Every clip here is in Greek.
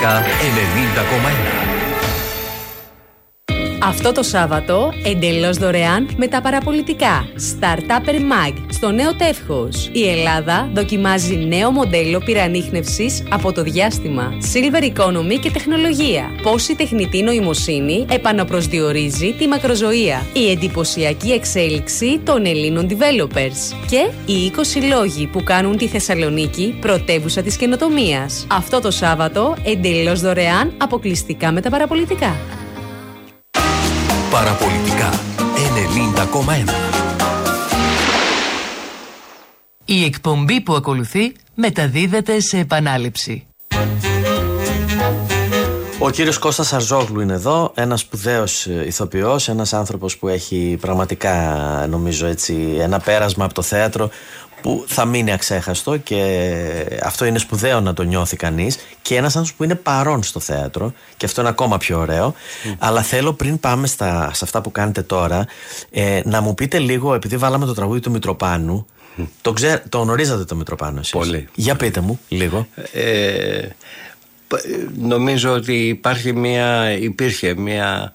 Παραπολιτικά 90,1. Αυτό το Σάββατο, εντελώς δωρεάν με τα παραπολιτικά. Startupper Mag, στο νέο τεύχος. Η Ελλάδα δοκιμάζει νέο μοντέλο πυρανίχνευσης από το διάστημα. Silver Economy και τεχνολογία. Πώς η τεχνητή νοημοσύνη επαναπροσδιορίζει τη μακροζωία. Η εντυπωσιακή εξέλιξη των Ελλήνων developers. Και οι 20 λόγοι που κάνουν τη Θεσσαλονίκη πρωτεύουσα της καινοτομίας. Αυτό το Σάββατο, εντελώς δωρεάν, αποκλειστικά με τα παραπολιτικά. Παραπολιτικά 90,1. Η εκπομπή που ακολουθεί μεταδίδεται σε επανάληψη. Ο κύριος Κώστας Αρζόγλου είναι εδώ, ένας σπουδαίος ηθοποιός, ένας άνθρωπος που έχει πραγματικά, νομίζω έτσι, ένα πέρασμα από το θέατρο που θα μείνει αξέχαστο, και αυτό είναι σπουδαίο να το νιώθει κανείς, και ένας άνθρωπος που είναι παρόν στο θέατρο, και αυτό είναι ακόμα πιο ωραίο. Αλλά θέλω, πριν πάμε σε αυτά που κάνετε τώρα, να μου πείτε λίγο, επειδή βάλαμε το τραγούδι του Μητροπάνου. Το γνωρίζατε το Μητροπάνο εσείς? Πολύ. Για πείτε μου λίγο. Νομίζω ότι υπήρχε μια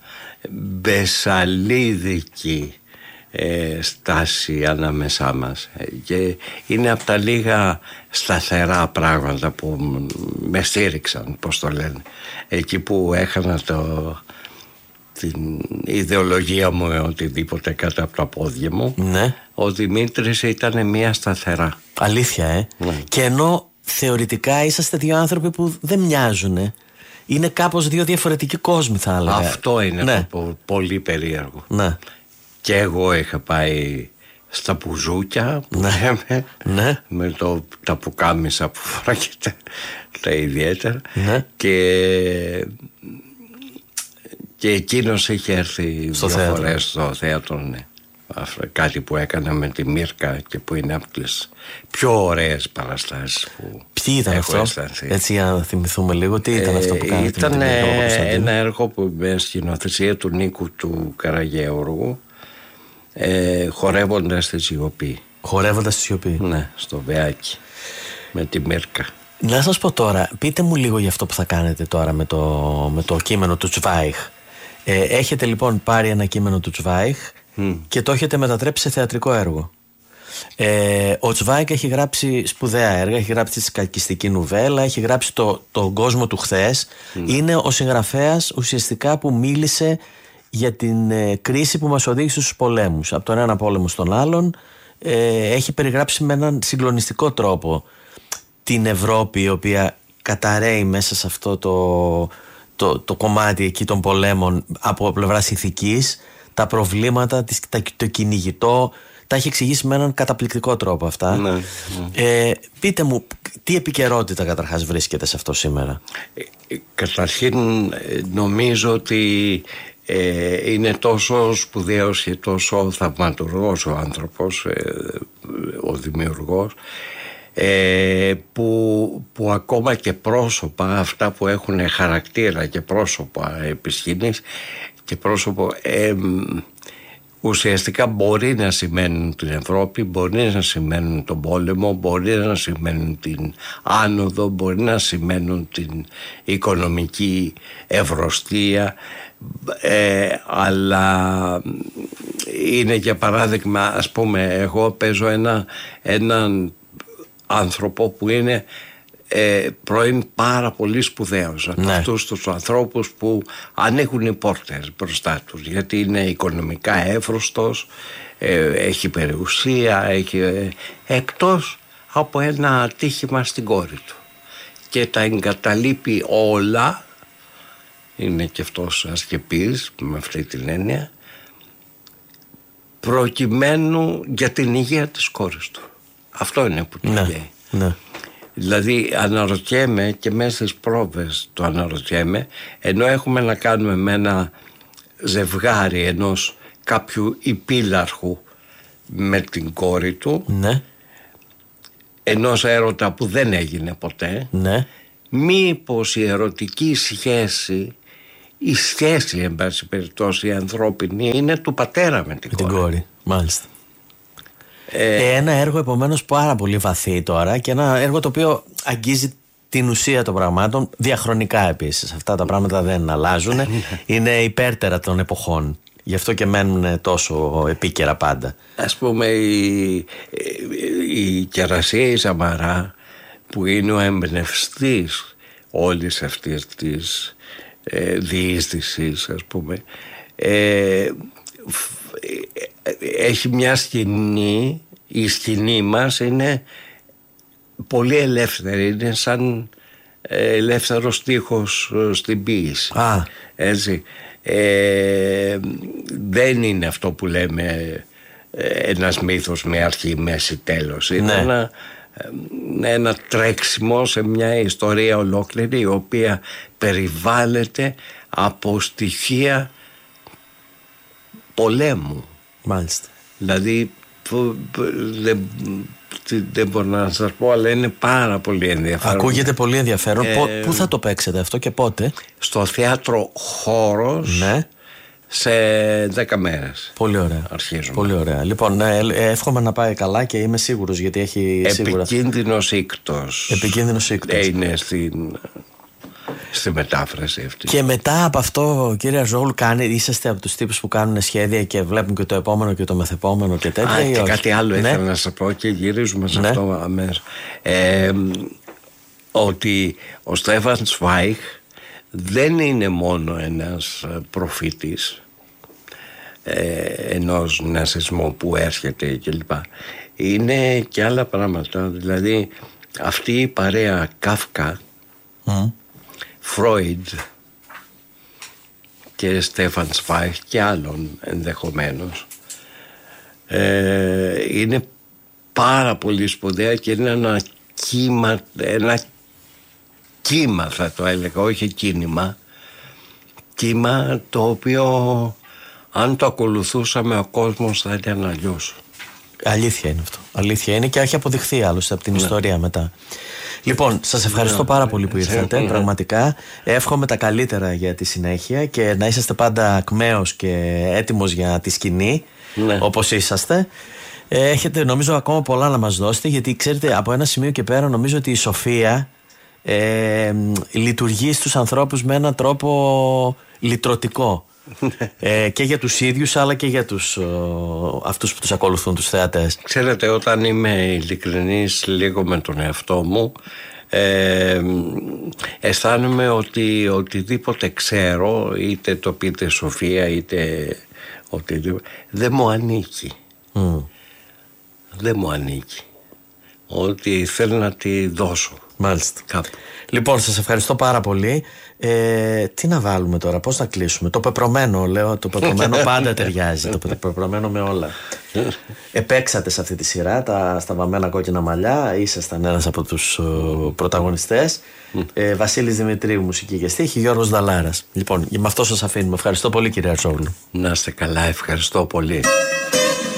μπεσαλίδικη στάση ανάμεσά μας, και είναι από τα λίγα σταθερά πράγματα που με στήριξαν, πώς το λένε, εκεί που έχανα την ιδεολογία μου, οτιδήποτε κάτω από τα πόδια μου. Ναι. Ο Δημήτρης ήταν μια σταθερά. Αλήθεια, Ναι. Και ενώ θεωρητικά είσαστε δύο άνθρωποι που δεν μοιάζουν, είναι κάπως δύο διαφορετικοί κόσμοι, θα έλεγα. Αυτό είναι, ναι, πολύ περίεργο. Ναι. Και εγώ είχα πάει στα πουζούκια που λέμε, ναι, με τα πουκάμισα που φοράγεται, τα ιδιαίτερα, ναι. Και εκείνος είχε έρθει στο δύο θέατρο. φορές στο θέατρο, ναι. Κάτι που έκανα με τη Μύρκα, και που είναι από τις πιο ωραίες παραστάσεις που Ποιοι ήταν έχω αυτό, αισθανθεί. έτσι για να θυμηθούμε λίγο, τι ήταν αυτό που κάνατε? Ήταν ένα έργο που με σκηνοθεσία του Νίκου του Καραγεώργου, χορεύοντας τη σιωπή. Χορεύοντας τη σιωπή. Ναι, στο Βεάκι, με τη Μύρκα. Να σας πω τώρα, πείτε μου λίγο για αυτό που θα κάνετε τώρα με το κείμενο του Τσβάιχ. Έχετε λοιπόν πάρει ένα κείμενο του Τσβάιχ και το έχετε μετατρέψει σε θεατρικό έργο. Ο Τσβάιχ έχει γράψει σπουδαία έργα, έχει γράψει τη σκακιστική νουβέλα, έχει γράψει τον κόσμο του χθες. Είναι ο συγγραφέας ουσιαστικά που μίλησε για την κρίση που μας οδήγησε στους πολέμους, από τον ένα πόλεμο στον άλλον. Έχει περιγράψει με έναν συγκλονιστικό τρόπο την Ευρώπη, η οποία καταραίει μέσα σε αυτό το κομμάτι εκεί των πολέμων από πλευράς ηθικής, τα προβλήματα, το κυνηγητό. Τα έχει εξηγήσει με έναν καταπληκτικό τρόπο αυτά. Ναι. Πείτε μου, τι επικαιρότητα καταρχάς βρίσκεται σε αυτό σήμερα? Καταρχήν νομίζω ότι είναι τόσο σπουδαίος και τόσο θαυματουργός ο άνθρωπος, ο δημιουργός, που ακόμα και πρόσωπα, αυτά που έχουν χαρακτήρα και πρόσωπα επισχήνης και πρόσωπο, ουσιαστικά μπορεί να σημαίνουν την Ευρώπη, μπορεί να σημαίνουν τον πόλεμο, μπορεί να σημαίνουν την άνοδο, μπορεί να σημαίνουν την οικονομική ευρωστία, αλλά είναι, για παράδειγμα, ας πούμε, εγώ παίζω έναν άνθρωπο που είναι πρώην πάρα πολύ σπουδαίος, από αυτούς τους ανθρώπους που ανοίγουν οι πόρτες μπροστά τους, γιατί είναι οικονομικά εύρωστος, έχει περιουσία, εκτός από ένα ατύχημα στην κόρη του, και τα εγκαταλείπει όλα. Είναι και αυτός ασκεπής με αυτή την έννοια, προκειμένου για την υγεία της κόρης του. Αυτό είναι που του λέει. Ναι. Δηλαδή αναρωτιέμαι, και μέσα στις πρόβες το αναρωτιέμαι, ενώ έχουμε να κάνουμε με ένα ζευγάρι ενός κάποιου υπήλαρχου με την κόρη του, ναι, ενός έρωτα που δεν έγινε ποτέ, ναι, μήπως η ερωτική σχέση, η σχέση εν πάση περιπτώσει η ανθρώπινη, είναι του πατέρα με την κόρη. Μάλιστα. Ένα έργο επομένως πάρα πολύ βαθύ τώρα, και ένα έργο το οποίο αγγίζει την ουσία των πραγμάτων, διαχρονικά επίσης. Αυτά τα πράγματα δεν αλλάζουν, είναι υπέρτερα των εποχών. Γι' αυτό και μένουν τόσο επίκαιρα πάντα. Ας πούμε η Κερασία η Σαμαρά, που είναι ο εμπνευστής όλης αυτής της διείσδυσης, ας πούμε, έχει μια σκηνή. Η σκηνή μας είναι πολύ ελεύθερη, είναι σαν ελεύθερος στίχος στην ποίηση. Έτσι. Δεν είναι αυτό που λέμε ένας μύθος με αρχή, μέση, τέλος. Είναι ένα τρέξιμο σε μια ιστορία ολόκληρη, η οποία περιβάλλεται από στοιχεία πολέμου. Μάλιστα. Δηλαδή δεν μπορώ να σας πω, αλλά είναι πάρα πολύ ενδιαφέρον. Ακούγεται πολύ ενδιαφέρον. Πού θα το παίξετε αυτό και πότε? Στο θέατρο Χώρος, ναι, σε 10 μέρες. Πολύ ωραία. Αρχίζουμε. Πολύ ωραία. Λοιπόν, εύχομαι να πάει καλά και είμαι σίγουρος, γιατί έχει σίγουρα... Επικίνδυνος Ήκτος. Επικίνδυνος Ήκτος. Είναι στη μετάφραση αυτή. Και μετά από αυτό, κύριε Αζόγλου, είσαστε από τους τύπους που κάνουν σχέδια και βλέπουν και το επόμενο και το μεθεπόμενο και τέτοια? Και κάτι άλλο ήθελα να σας πω, και γυρίζουμε σε αυτό αμέσως. Ότι ο Στέφαν Τσβάιχ δεν είναι μόνο ένας προφήτης ενός ναζισμού που έρχεται κλπ. Είναι και άλλα πράγματα. Δηλαδή αυτή η παρέα Κάφκα, Φρόιντ και Στέφαν Τσβάιχ και άλλων ενδεχομένως, είναι πάρα πολύ σπουδαία και είναι ένα κύμα θα το έλεγα, όχι κίνημα, κύμα το οποίο αν το ακολουθούσαμε ο κόσμος θα ήταν αλλιώς. Αλήθεια είναι αυτό. Αλήθεια είναι και έχει αποδειχθεί άλλωστε από την ιστορία μετά. Λοιπόν, σας ευχαριστώ πάρα πολύ που ήρθατε. Πραγματικά εύχομαι τα καλύτερα για τη συνέχεια και να είσαστε πάντα ακμαίος και έτοιμος για τη σκηνή, όπως είσαστε. Έχετε νομίζω ακόμα πολλά να μας δώσετε, γιατί ξέρετε, από ένα σημείο και πέρα νομίζω ότι η σοφία λειτουργεί στους ανθρώπους με έναν τρόπο λυτρωτικό. Και για τους ίδιους αλλά και για αυτούς που τους ακολουθούν, τους θεατές. Ξέρετε, όταν είμαι ειλικρινής λίγο με τον εαυτό μου, αισθάνομαι ότι οτιδήποτε ξέρω, είτε το πείτε σοφία είτε οτιδήποτε, δεν μου ανήκει. Δεν μου ανήκει. Ότι θέλω να τη δώσω. Μάλιστα. Κάπου. Λοιπόν, σας ευχαριστώ πάρα πολύ. Τι να βάλουμε τώρα, πώς θα κλείσουμε? Το πεπρωμένο, λέω. Το πεπρωμένο πάντα ταιριάζει. Το πεπρωμένο με όλα. Επέξατε σε αυτή τη σειρά τα σταβαμμένα κόκκινα μαλλιά. Ήσασταν ένας από τους πρωταγωνιστές. Βασίλης Δημητρίου, μουσική και στίχη, Γιώργος Δαλάρας. Λοιπόν, με αυτό σας αφήνουμε. Ευχαριστώ πολύ, κύριε Αζόγλου. Να είστε καλά, ευχαριστώ πολύ.